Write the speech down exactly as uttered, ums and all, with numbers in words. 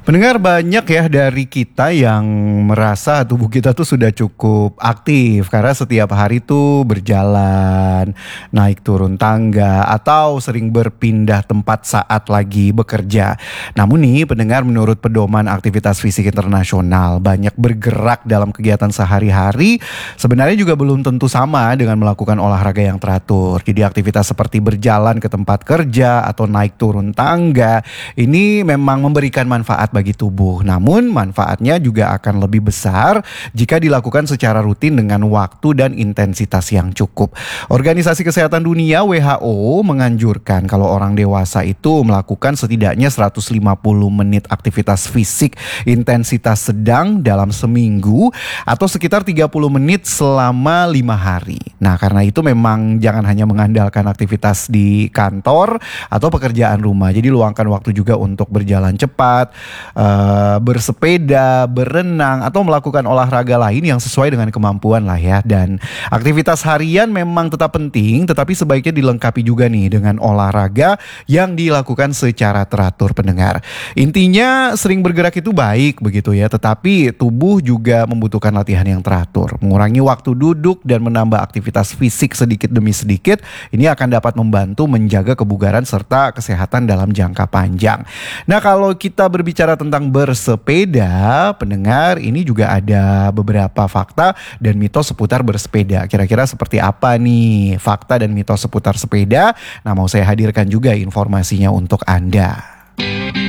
Pendengar, banyak ya dari kita yang merasa tubuh kita tuh sudah cukup aktif karena setiap hari tuh berjalan, naik turun tangga, atau sering berpindah tempat saat lagi bekerja. Namun nih pendengar, menurut pedoman aktivitas fisik internasional, banyak bergerak dalam kegiatan sehari-hari sebenarnya juga belum tentu sama dengan melakukan olahraga yang teratur. Jadi aktivitas seperti berjalan ke tempat kerja atau naik turun tangga ini memang memberikan manfaat bagi tubuh. Namun manfaatnya juga akan lebih besar jika dilakukan secara rutin dengan waktu dan intensitas yang cukup. Organisasi Kesehatan Dunia W H O menganjurkan kalau orang dewasa itu melakukan setidaknya seratus lima puluh menit aktivitas fisik intensitas sedang dalam seminggu atau sekitar tiga puluh menit selama lima hari. Nah, karena itu memang jangan hanya mengandalkan aktivitas di kantor atau pekerjaan rumah. Jadi luangkan waktu juga untuk berjalan cepat, Uh, bersepeda, berenang, atau melakukan olahraga lain yang sesuai dengan kemampuan lah ya. Dan aktivitas harian memang tetap penting, tetapi sebaiknya dilengkapi juga nih dengan olahraga yang dilakukan secara teratur, pendengar. Intinya sering bergerak itu baik begitu ya, tetapi tubuh juga membutuhkan latihan yang teratur. Mengurangi waktu duduk dan menambah aktivitas fisik sedikit demi sedikit, ini akan dapat membantu menjaga kebugaran serta kesehatan dalam jangka panjang. Nah, kalau kita berbicara tentang bersepeda, pendengar, ini juga ada beberapa fakta dan mitos seputar bersepeda. Kira-kira seperti apa nih fakta dan mitos seputar sepeda? Nah, mau saya hadirkan juga informasinya untuk Anda.